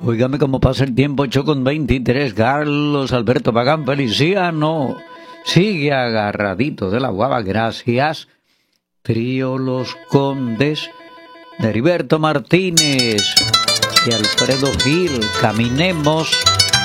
Óigame cómo pasa el tiempo, 8:23. Carlos Alberto Pagán Feliciano sigue agarradito de la guava, gracias. Trío Los Condes, de Heriberto Martínez y Alfredo Gil. Caminemos.